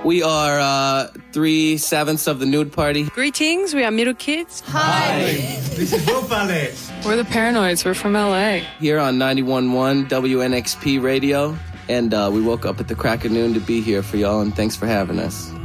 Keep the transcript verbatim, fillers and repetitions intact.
We are uh, three sevenths of the Nude Party. Greetings, we are Middle Kids. Hi. This is Will Ballet. We're the Paranoids. We're from L A. Here on ninety-one point one W N X P Radio. And uh, we woke up at the crack of noon to be here for y'all, and thanks for having us.